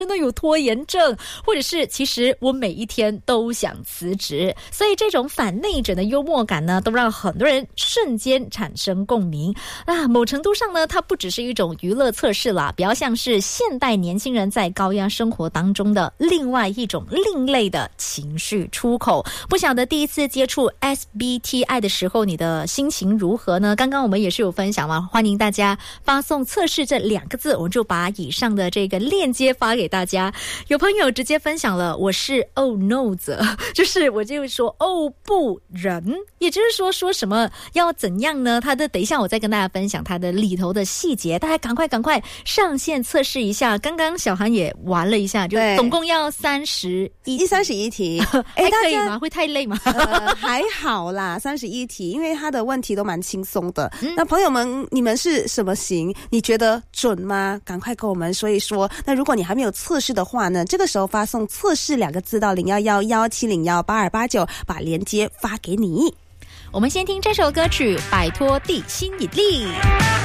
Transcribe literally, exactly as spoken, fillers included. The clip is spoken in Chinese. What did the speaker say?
真的有拖延症，或者是其实我每一天都想辞职，所以这种反内卷的幽默感呢，都让很多人瞬间产生共鸣啊。某程度上呢，它不只是一种娱乐测试啦，比较像是现代年轻人在高压生活当中的另外一种另类的情绪出口。不晓得第一次接触 S B T I 的时候，你的心情如何呢？刚刚我们也是有分享嘛，欢迎大家发送测试这两个字，我就把以上的这个链接发给大家。有朋友直接分享了，我是 Oh no 者，就是我就说哦不人，也就是说说什么要怎样呢？他的等一下我再跟大家分享他的里头的细节，大家赶快赶快上线测试一下。刚刚小韩也玩了一下，就总共要三十一三十一题， 还可以吗？会太累吗？ 呃，还好啦，三十一题，因为他的问题都蛮轻松的。嗯、那朋友们，你们是什么型？你觉得准吗？赶快跟我们说一说。那如果你还没有测试的话呢，这个时候发送测试两个字到零一一一七零一八二八九，把链接发给你。 我们先听这首歌曲《摆脱地心引力》。